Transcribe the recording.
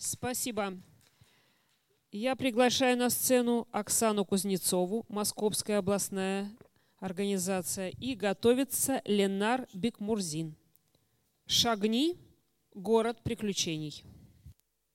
Спасибо. Я приглашаю на сцену Оксану Кузнецову, Московская областная организация, и готовится Ленар Бикмурзин. «Шагни. Город приключений».